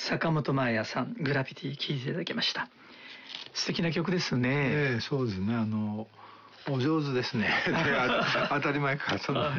坂本真綾さん、グラビティ聴いていただきました。素敵な曲ですね。 そうですね。お上手ですね。当たり前か。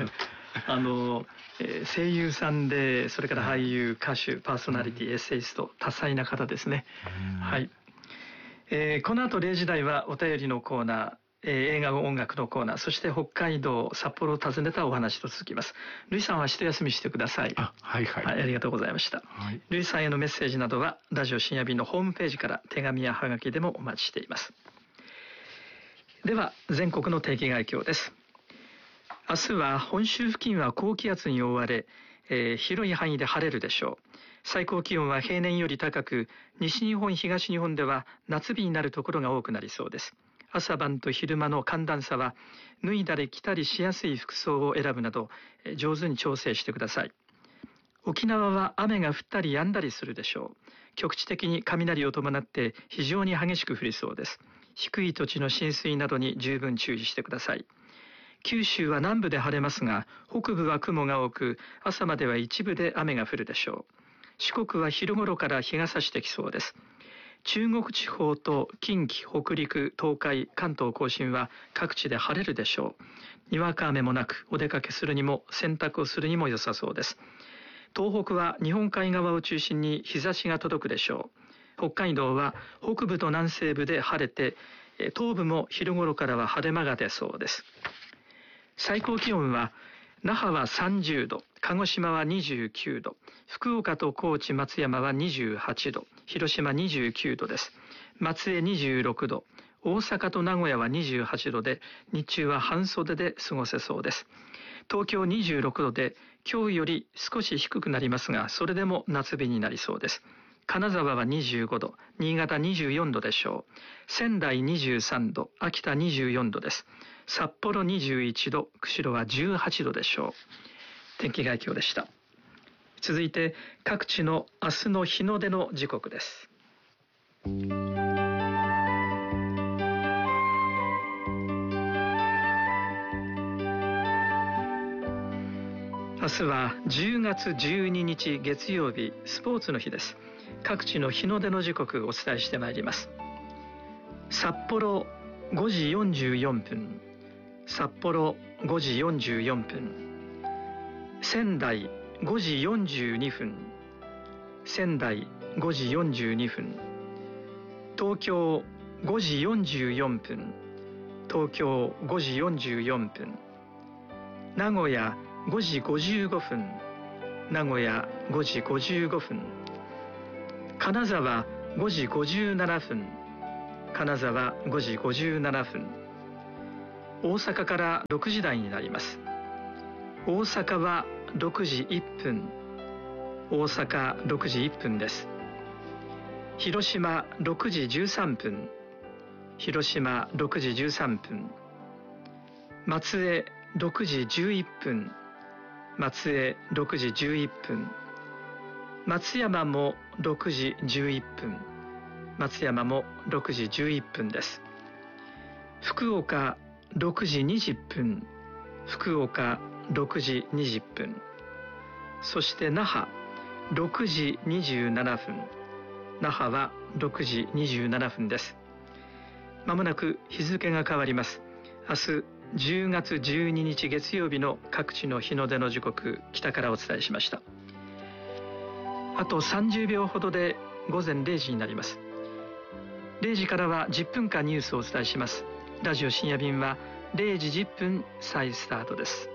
声優さんで、それから俳優、歌手、パーソナリティ、エッセイスト、多彩な方ですね。はい。この後0時台はお便りのコーナー、映画音楽のコーナー、そして北海道札幌を訪ねたお話と続きます。ルイさんは一休みしてください。 はいはい、 ありがとうございました。ルイさんへのメッセージなどはラジオ深夜便のホームページから手紙やハガキでもお待ちしています。では全国の定期概況です。明日は本州付近は高気圧に覆われ、広い範囲で晴れるでしょう。最高気温は平年より高く、西日本東日本では夏日になるところが多くなりそうです。朝晩と昼間の寒暖差は脱いだり着たりしやすい服装を選ぶなど上手に調整してください。沖縄は雨が降ったり止んだりするでしょう。局地的に雷を伴って非常に激しく降りそうです。低い土地の浸水などに十分注意してください。九州は南部で晴れますが、北部は雲が多く、朝までは一部で雨が降るでしょう。四国は昼頃から日が差してきそうです。中国地方と近畿、北陸、東海、関東甲信は各地で晴れるでしょう。にわか雨もなく、お出かけするにも洗濯をするにも良さそうです。東北は日本海側を中心に日差しが届くでしょう。北海道は北部と南西部で晴れて、東部も昼頃からは晴れ間が出そうです。最高気温は那覇は30度、鹿児島は29度、福岡と高知、松山は28度、広島29度です。松江26度、大阪と名古屋は28度で、日中は半袖で過ごせそうです。東京26度で、今日より少し低くなりますが、それでも夏日になりそうです。金沢は25度、新潟24度でしょう。仙台23度、秋田24度です。札幌21度、釧路は18度でしょう。天気概況でした。続いて各地の明日の日の出の時刻です。明日は10月12日月曜日、スポーツの日です。各地の日の出の時刻をお伝えしてまいります。札幌5時44分、札幌5時44分、仙台5時42分、仙台5時42分、東京5時44分、東京5時44分、名古屋5時55分、名古屋5時55分、金沢5時57分、金沢5時57分、大阪から6時台になります。大阪は6時1分、大阪6時1分です。広島6時13分、広島6時13分、松江6時11分、松江6時11分、松山も6時11分、松山も6時11分です。福岡6時20分、福岡6時20分、そして那覇6時27分、那覇は6時27分です。まもなく日付が変わります。明日10月12日月曜日の各地の日の出の時刻、北からお伝えしました。あと30秒ほどで午前0時になります。0時からは10分間ニュースをお伝えします。ラジオ深夜便は0時10分再スタートです。